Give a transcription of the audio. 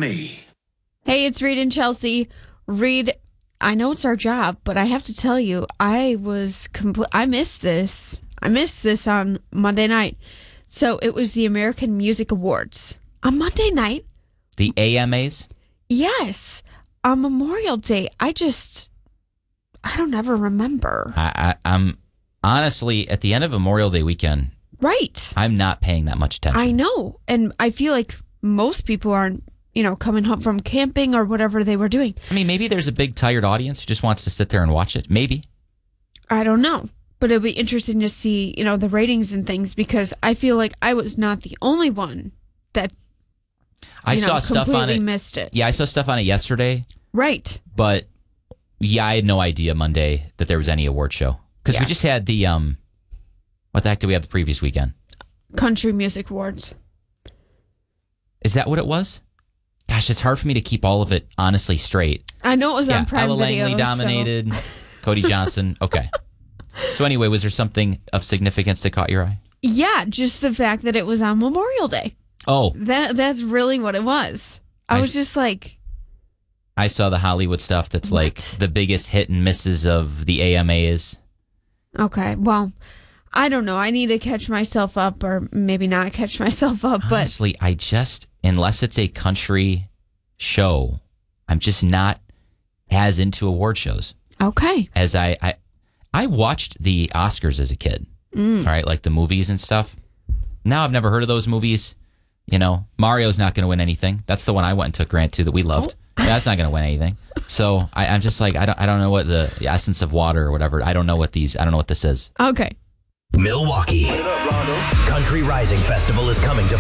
me. Hey, it's Reed and Chelsea. Reed, I know it's our job, but I have to tell you, I missed this. I missed this on Monday night. So it was the American Music Awards on Monday night. The AMAs? Yes, on Memorial Day. I don't ever remember. I'm honestly, at the end of Memorial Day weekend, right. I'm not paying that much attention. I know. And I feel like most people aren't, coming home from camping or whatever they were doing. I mean, maybe there's a big tired audience who just wants to sit there and watch it. Maybe. I don't know. But it'll be interesting to see, the ratings and things, because I feel like I was not the only one that I saw stuff on it. Missed it. Yeah, I saw stuff on it yesterday. Right. But yeah, I had no idea Monday that there was any award show. Because we just had the what the heck did we have the previous weekend? Country Music Awards. Is that what it was? Gosh, it's hard for me to keep all of it honestly straight. I know it was on Prime Ella Video. Langley dominated. Cody Johnson. Okay. So anyway, was there something of significance that caught your eye? Yeah, just the fact that it was on Memorial Day. Oh. That's really what it was. I was just like... I saw the Hollywood stuff that's like the biggest hit and misses of the AMAs. Okay, well, I don't know. I need to catch myself up, or maybe not catch myself up. But honestly, unless it's a country show, I'm just not as into award shows. Okay. As I watched the Oscars as a kid, right? Like the movies and stuff. Now I've never heard of those movies. Mario's not going to win anything. That's the one I went and took Grant to that we loved. That's not going to win anything. So I'm just like, I don't know what the essence of water or whatever. I don't know what this is. Okay. Milwaukee. Country Rising Festival is coming to